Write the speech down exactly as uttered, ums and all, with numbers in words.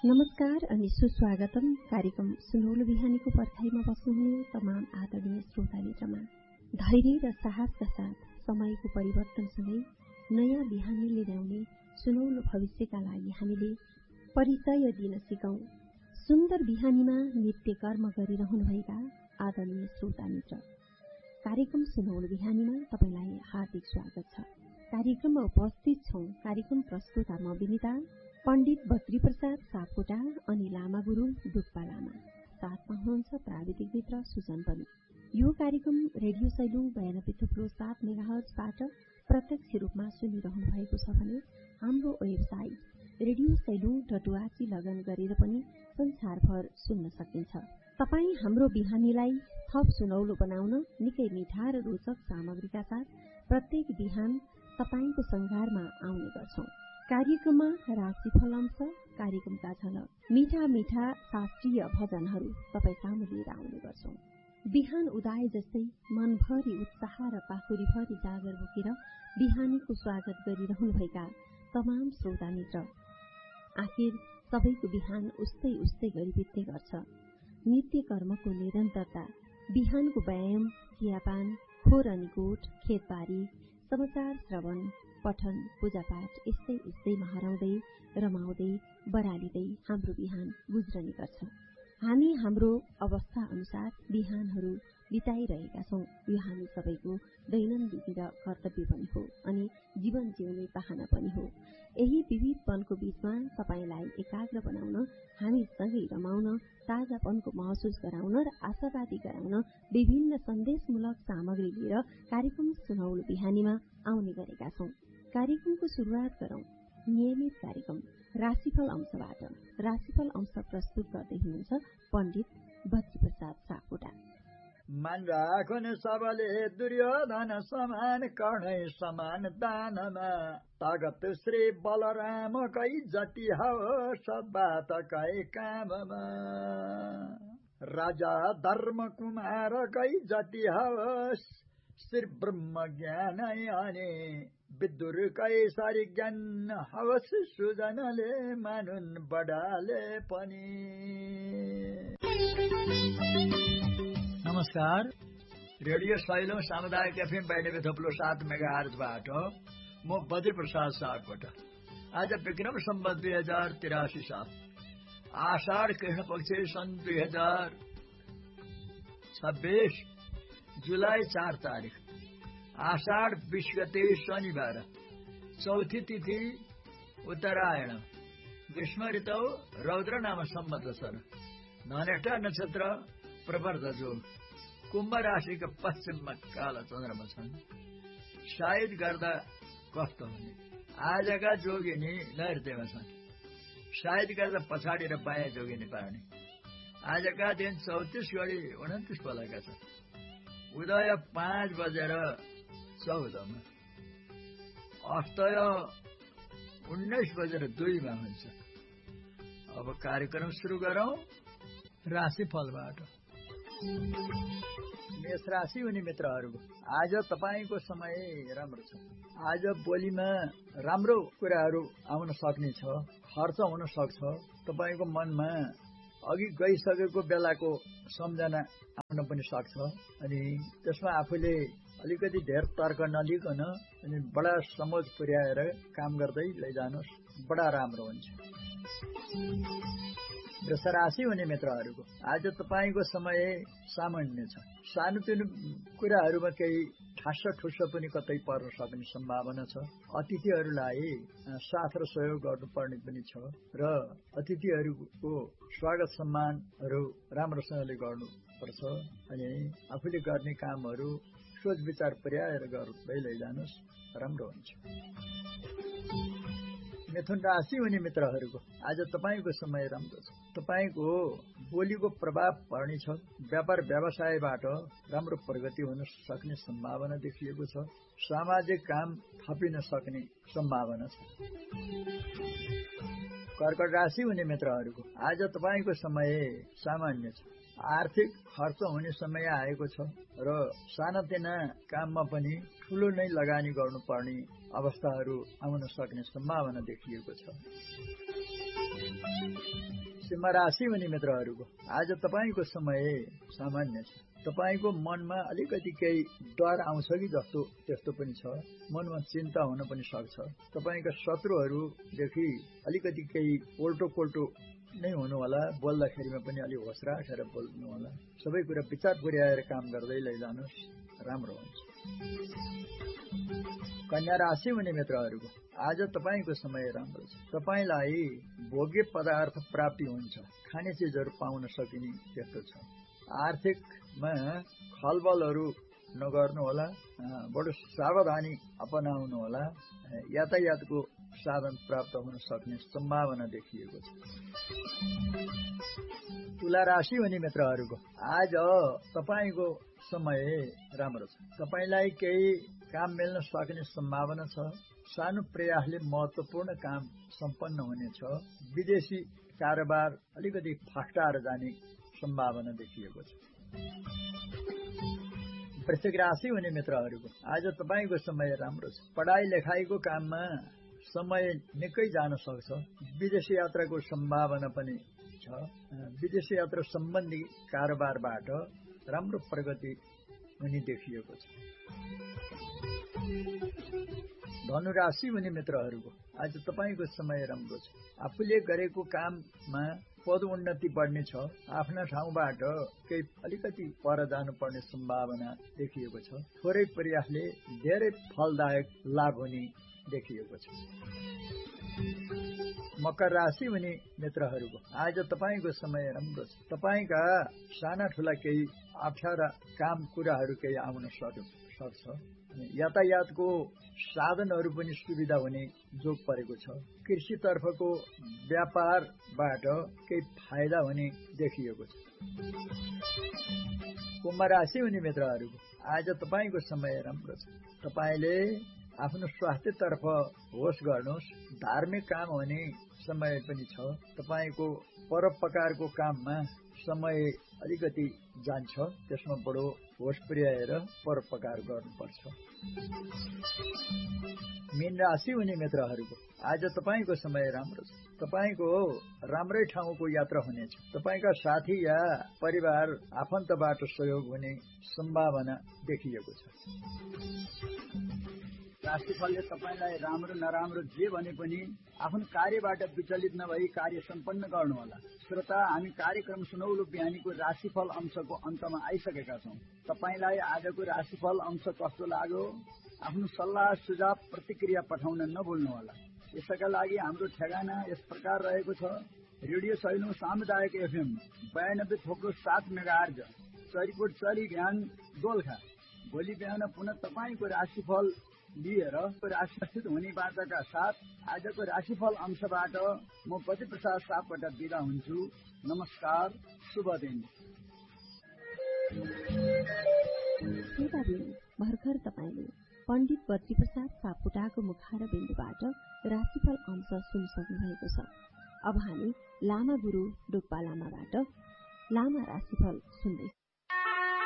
नमस्कार अनि सुस्वागतम कार्यक्रम सुनौलो बिहानीको पर्खाइमा बस्नुहुने तमाम आदरणीय श्रोता मित्रमा। धैर्य र साहसका साथ समयको परिवर्तनसँगै नयाँ बिहानीले ल्याउने सुनौलो भविष्यका लागि हामीले परिचय दिन सिकौं। सुन्दर बिहानीमा नित्य कर्म गरिरहनुभएका आदरणीय श्रोता मित्र, कार्यक्रम सुनौलो बिहानीमा तपाईलाई हार्दिक स्वागत छ। कार्यक्रममा उपस्थित छौं कार्यक्रम प्रस्तुता म विनिता, पण्डित बद्री प्रसाद सापकोटा अनि लामा गुरु डुक्पा लामा, साथमा हुनुहुन्छ प्राविधिक मित्र सुजन पनि। यो कार्यक्रम रेडियो सैलुङ बयानब्बे थुप्रो सात मेगाहर्जबाट प्रत्यक्ष रूपमा सुनिरहनु भएको छ भने हाम्रो website radio Sailung dot ORG लगन गरेर पनि संसारभर सुन्न सकिन्छ। तपाई हाम्रो बिहानीलाई थप सुनौलो बनाउन निकै मिठा र रोचक सामग्रीका साथ प्रत्येक बिहान तपाईको संघारमा आउने गर्छौं। कार्यक्रममा राशिफल अंश, कार्यक्रमका झलक, मिठा मिठा शास्त्रीय भजनहरू तपाई सामु लिएर आउने गर्छौं। बिहान उदाए जस्तै मनभरि उत्साह र पाखुरीभरि जागर बोकेर बिहानीको स्वागत गरिरहनुभएका तमाम श्रोता मित्र, आखिर सबैको बिहान उस्तै उस्तै गरी बित्ने गर्छ। नित्य कर्मको निरन्तरता, बिहानको व्यायाम, चियापान, खोर अनि गोठ, खेतबारी, समाचार श्रवण, पठन, पूजापाठ यस्तै यस्तैमा हराउँदै रमाउँदै बरालिँदै हाम्रो बिहान गुज्रने गर्छ। हामी हाम्रो अवस्था अनुसार बिहानहरू बिताइरहेका छौं। यो हामी सबैको दैनन्दिन कर्तव्य पनि हो अनि जीवन जिउने बहाना पनि हो। यही विविधपनको बीचमा तपाईलाई एकाग्र बनाउन, हामी सँगै रमाउन, ताजापनको महसुस गराउन र आशावादी गराउन विभिन्न सन्देशमूलक सामग्री लिएर कार्यक्रम सुनौलो बिहानीमा आउने गरेका छौं। कार्यक्रमको शुरूआत गरौं नियमित कार्यक्रम राशिफल अंशबाट। राशिफल अंश प्रस्तुत गर्दै हुनुहुन्छ पण्डित बद्री प्रसाद सापकोटा। मन राखुन सबले दुर्योधन समान, कर्णै समान दानमा, तागत श्री बलराम कै जति होस् बातकै काममा, राजा धर्म कुमार कै जति होस् श्री ब्रह्म ज्ञान अनि, विदुर कैसारी ज्ञान हवस सुजनले मानुन बडाले पनि। नमस्कार, रेडियो सैलुङ सामुदायिक एफएम बयानब्बे थप्लो सात मेगाहर्जबाट म बद्री प्रसाद सापकोटा। आज विक्रम सम्वत दुई हजार तिरासी साल आषाढ़ कृष्ण पक्ष सन् दुई हजार छब्बीस जुलाई चार तारिक आषाढ़ बीस गते शनिबार, चौथी तिथि उत्तरायण, ग्रीष्म ऋतु रौद्र नाम संवत्सर, धनेष्ठा नक्षत्र प्रवर्ध जोग, कुम्भ राशिका पश्चिममा काला चन्द्रमा छन्। सायद गर्दा कस्तो हुने, आजका जोगिनी नैऋत्यमा छन्। सायद गर्दा पछाडि र बायाँ जोगिनी पार्ने। आजका दिन चौतिस गरी उन्तिस बेलाका छन्। उदय पाँच बजेर चौधमा, अस्तय उन्नाइस बजेर दुईमा हुन्छ। अब कार्यक्रम सुरु गरौं राशिफलबाट। मेष राशि हुने मित्रहरूको आज तपाईको समय राम्रो छ। आज बोलीमा राम्रो कुराहरू आउन सक्ने छ, खर्च हुन सक्छ। तपाईको मनमा अघि गइसकेको बेलाको सम्झना आउन पनि सक्छ अनि त्यसमा आफूले अलिकति धेर तर्क नलिकन अनि बडा समझ पुर्याएर काम गर्दै लैजानुहोस्, बडा राम्रो हुन्छ। वृष राशि हुने मित्रहरूको आज तपाईको समय सामान्य छ। सानोतिनो कुराहरूमा केही ठास ठुस पनि कतै पर्न सक्ने सम्भावना छ। अतिथिहरूलाई साथ र सहयोग गर्नुपर्ने पनि छ र अतिथिहरूको स्वागत सम्मानहरू राम्रोसँगले गर्नुपर्छ अनि आफूले गर्ने कामहरू सोच विचार पुर्याएर गर्दै लैजानुहोस्, राम्रो हुन्छ। मिथुन राशि हुने मित्रहरूको आज तपाईको समय राम्रो छ। तपाईको बोलीको प्रभाव पर्ने छ। व्यापार व्यवसायबाट राम्रो प्रगति हुन सक्ने सम्भावना देखिएको छ। सामाजिक काम थपिन सक्ने सम्भावना छ। कर्कट राशि हुने मित्रहरूको आज तपाईको समय सामान्य छ। आर्थिक खर्च हुने समय आएको छ र सानातिना काममा पनि ठूलो नै लगानी गर्नुपर्ने अवस्थाहरू आउन सक्ने सम्भावना देखिएको छ। सिंह राशि हुने मित्रहरूको आज तपाईको समय सामान्य छ। तपाईको मनमा अलिकति केही डर आउँछ कि जस्तो त्यस्तो पनि छ। मनमा चिन्ता हुन पनि सक्छ। तपाईका शत्रुहरूदेखि अलिकति केही पोल्टो पोल्टो नै हुनु होला। बोल्दाखेरिमा पनि अलि होस राखेर बोल्नु होला। सबै कुरा विचार पुर्याएर काम गर्दै लैजानुस्, राम्रो हुन्छ। कन्या राशि हुने मित्रहरूको आज तपाईको समय राम्रो छ। तपाईलाई भोग्य पदार्थ प्राप्ति हुन्छ। खाने चीजहरू पाउन सकिने त्यस्तो छ। आर्थिकमा खलबलहरू नगर्नु होला। बडो सावधानी अपनाउनु होला। यातायातको साधन प्राप्त हुन सक्ने सम्भावना देखिएको छ। तुला राशि हुने मित्रहरूको आज तपाईको समय राम्रो छ। तपाईलाई केही काम मिल्न सक्ने सम्भावना छ। सानो प्रयासले महत्वपूर्ण काम सम्पन्न हुनेछ। विदेशी कारोबार अलिकति फस्टाएर जाने सम्भावना देखिएको छ। वृश्चिक राशि हुने मित्रहरूको आज तपाईको समय राम्रो छ। पढाइ लेखाइको काममा समय निकै जान सक्छ। विदेशी यात्राको सम्भावना पनि छ। विदेशी यात्रा सम्बन्धी कारोबारबाट राम्रो प्रगति हुने देखिएको छ। धनु राशि हुने मित्रहरूको आज तपाईको समय राम्रो छ। आफूले गरेको काममा पद उन्नति बढ्ने छ। आफ्ना ठाउँबाट केही अलिकति पर जानुपर्ने सम्भावना देखिएको छ। थोरै प्रयासले धेरै फलदायक लाभ हुने देखिएको छ। मकर राशि हुने मित्रहरूको आज तपाईको समय राम्रो छ। तपाईका साना ठूला केही अप्ठ्यारा काम कुराहरू केही आउन सक्छ। यातायातको साधनहरू पनि सुविधा हुने जोग परेको छ। कृषितर्फको व्यापारबाट केही फाइदा हुने देखिएको छ। कुम्भ राशि हुने मित्रहरूको आज तपाईको समय राम्रो छ। तपाईले आफ्नो स्वास्थ्यतर्फ होस गर्नुहोस्। धार्मिक काम हुने समय पनि छ। तपाईको परोपकारको काममा समय अलिकति जान्छ। त्यसमा बडो होस पुर्याएर परोपकार गर्नुपर्छ। मीन राशि हुने मित्रहरूको आज तपाईको समय राम्रो छ। तपाईको राम्रै ठाउँको यात्रा हुनेछ। तपाईका साथी या परिवार आफन्तबाट सहयोग हुने सम्भावना देखिएको छ। राशिफलले तपाईलाई राम्रो नराम्रो जे भने पनि आफ्नो कार्यबाट विचलित नभई कार्य सम्पन्न गर्नुहोला। श्रोता, हामी कार्यक्रम सुनौलो बिहानीको राशिफल अंशको अन्तमा आइसकेका छौं। तपाईलाई आजको राशिफल अंश कस्तो लाग्यो? आफ्नो सल्लाह सुझाव प्रतिक्रिया पठाउन नभुल्नुहोला। यसका लागि हाम्रो ठेगाना यस प्रकार रहेको छ। रेडियो सैलो सामुदायिक एफएम बयानब्बे थोप्लो सात मेगाहर्ज चरीकोट चरी ज्ञान दोलखा। भोलि बिहान पुनः तपाईको राशिफल लिएर राशिस्थित हुने बाचाका साथ आजको राशिफल अंशबाट म बद्री प्रसाद सापकोटा बिदा हुन्छु। नमस्कार, शुभ दिन। भर्खर तपाईले पण्डित बद्री प्रसाद सापकोटाको मुखार बिन्दुबाट राशिफल अंश सुनिसक्नु भएको छ। अब हामी लामा गुरु डोक्पा लामाबाट लामा राशिफल सुन्दै